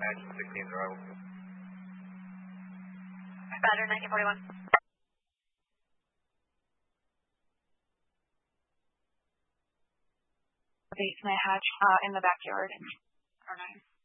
Hatch 16's arrival. Roger, 1941. Basement hatch in the backyard. Or 9.